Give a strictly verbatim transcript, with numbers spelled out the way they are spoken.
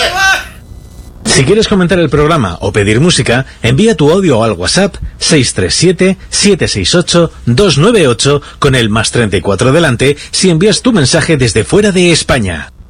Si quieres comentar el programa o pedir música, envía tu audio al WhatsApp seis tres siete, siete seis ocho, dos nueve ocho con el más treinta y cuatro delante si envías tu mensaje desde fuera de España.